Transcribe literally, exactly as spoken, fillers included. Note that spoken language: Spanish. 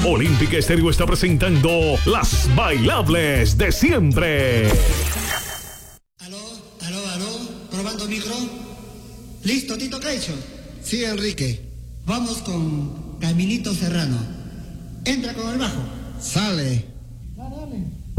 Olímpica Estéreo está presentando Las Bailables de Siempre. Aló, aló, aló, probando micro. ¿Listo, Tito Caicho? Sí, Enrique. Vamos con Camilito Serrano. Entra con el bajo. Sale. Dale, dale.